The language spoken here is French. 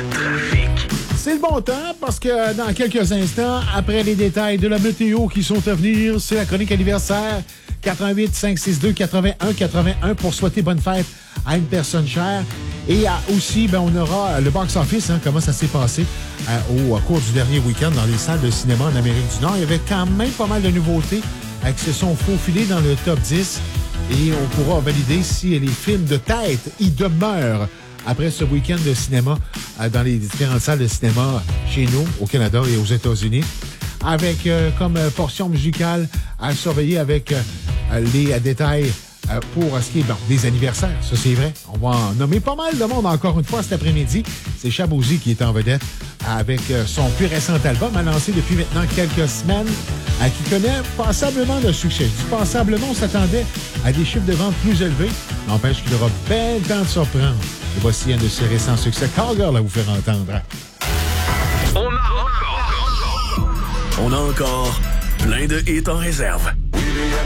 trafic. C'est le bon temps parce que dans quelques instants, après les détails de la météo qui sont à venir, c'est la chronique anniversaire 88 562 81 81 pour souhaiter bonne fête à une personne chère. Et aussi, on aura le box-office, comment ça s'est passé au cours du dernier week-end dans les salles de cinéma en Amérique du Nord. Il y avait quand même pas mal de nouveautés qui se sont faufilées dans le top 10 et on pourra valider si les films de tête y demeurent après ce week-end de cinéma dans les différentes salles de cinéma chez nous, au Canada et aux États-Unis, avec comme portion musicale à surveiller avec les détails pour ce qui est des anniversaires. Ça, c'est vrai. On va en nommer pas mal de monde encore une fois cet après-midi. C'est Shabozy qui est en vedette avec son plus récent album, lancé depuis maintenant quelques semaines, qui connaît passablement de succès. Je dis passablement, on s'attendait à des chiffres de vente plus élevés. N'empêche qu'il aura bien le temps de surprendre. Et voici un de ses récents succès. Cowgirl à vous faire entendre. On a encore plein de hits en réserve.